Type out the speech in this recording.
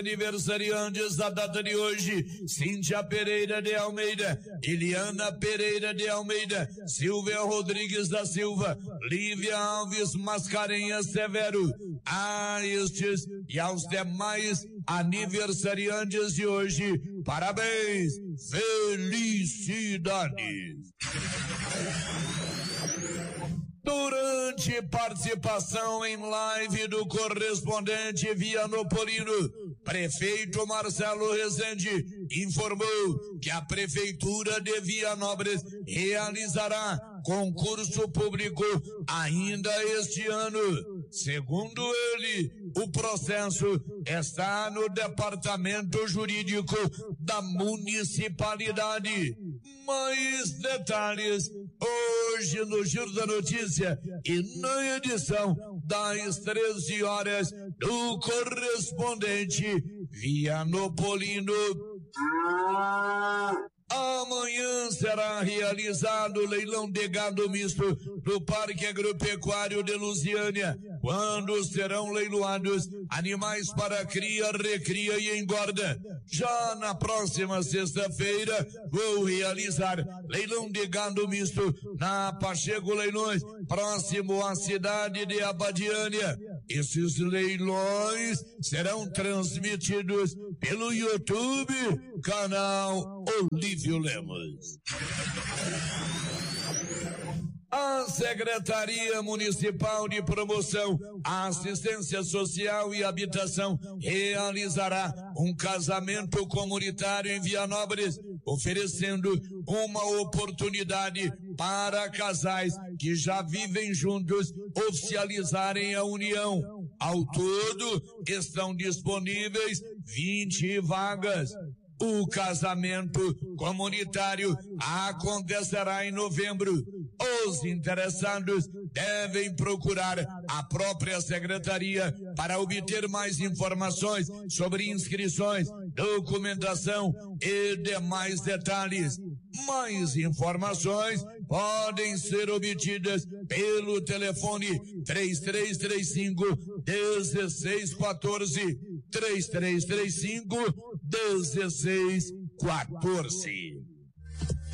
Aniversariantes da data de hoje: Cíntia Pereira de Almeida, Eliana Pereira de Almeida, Silvia Rodrigues da Silva, Lívia Alves Mascarenhas Severo. A estes e aos demais aniversariantes de hoje, parabéns, felicidades. Durante participação em live do correspondente Vianopolino, prefeito Marcelo Rezende informou que a prefeitura de Vianópolis realizará concurso público ainda este ano. Segundo ele, o processo está no departamento jurídico da municipalidade. Mais detalhes hoje no Giro da Notícia e na edição das 13 horas do correspondente Vianopolino. Amanhã será realizado o leilão de gado misto do Parque Agropecuário de Lusiânia, quando serão leiloados animais para cria, recria e engorda. Já na próxima sexta-feira, vou realizar leilão de gado misto na Pacheco Leilões, próximo à cidade de Abadiânia. Esses leilões serão transmitidos pelo YouTube, canal Olívio Lemos. A Secretaria Municipal de Promoção, Assistência Social e Habitação realizará um casamento comunitário em Vianópolis, oferecendo uma oportunidade para casais que já vivem juntos oficializarem a união. Ao todo, estão disponíveis 20 vagas. O casamento comunitário acontecerá em novembro. Os interessados devem procurar a própria secretaria para obter mais informações sobre inscrições, documentação e demais detalhes. Mais informações podem ser obtidas pelo telefone 3335-1614, 3335-1614.